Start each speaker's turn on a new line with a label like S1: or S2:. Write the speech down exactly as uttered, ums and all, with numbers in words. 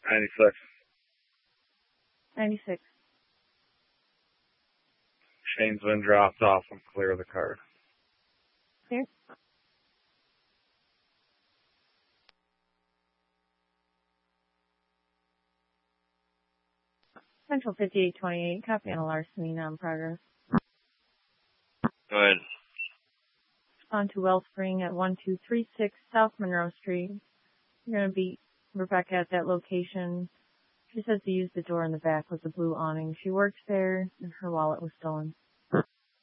S1: ninety-six.
S2: ninety-six.
S1: Shane's been dropped off and clear the card.
S2: Clear. Central fifty-eight twenty-eight, copy on a larceny, now in progress.
S3: Go ahead.
S2: On to Wellspring at one two three six South Monroe Street. You're going to beat Rebecca at that location. She says to use the door in the back with the blue awning. She works there, and her wallet was stolen.